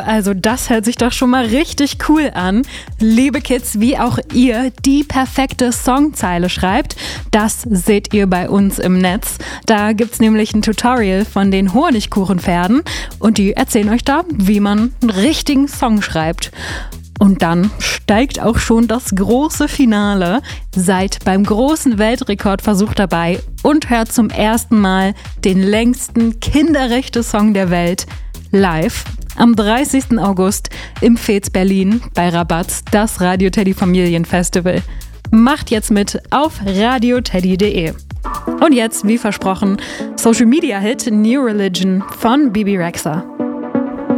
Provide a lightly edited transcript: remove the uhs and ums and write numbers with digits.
also das hört sich doch schon mal richtig cool an. Liebe Kids, wie auch ihr die perfekte Songzeile schreibt, das seht ihr bei uns im Netz. Da gibt's nämlich ein Tutorial von den Honigkuchenpferden und die erzählen euch da, wie man einen richtigen Song schreibt. Und dann steigt auch schon das große Finale. Seid beim großen Weltrekordversuch dabei und hört zum ersten Mal den längsten Kinderrechte-Song der Welt live am 30. August im Fez Berlin bei Rabatz, das Radio Teddy Familienfestival. Macht jetzt mit auf radioteddy.de. Und jetzt, wie versprochen, Social Media Hit New Religion von Bibi Rexha.